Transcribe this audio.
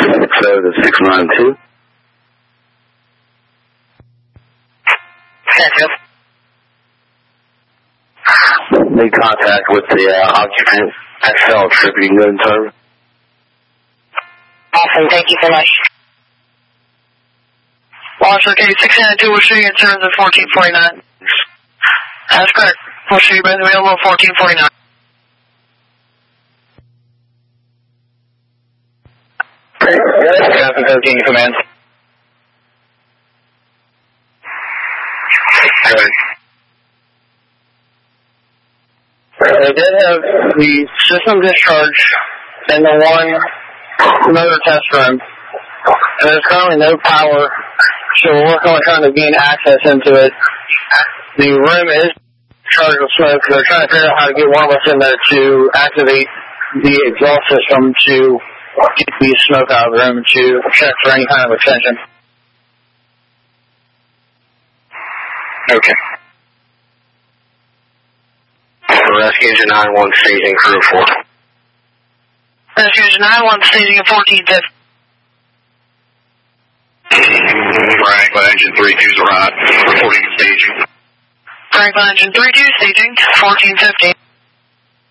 So the 692. Made contact with the occupant XL attributing good service. Awesome, thank you so much. Launch okay, 692, we'll show you in terms of 1449. That's correct. We'll show you both available 1449. Traffic 13, command. They did have the system discharge in the one motor test room, and there's currently no power, so we're working on trying to gain access into it. The room is charged with smoke, so they're trying to figure out how to get one of us in there to activate the exhaust system to get the smoke out of the room to check for any kind of extension. Okay. Rescue Engine 91 staging crew 4. Rescue Engine 91 staging at 1450. Franklin Engine 32's arrived, reporting staging. Franklin Engine 32 staging, 1450.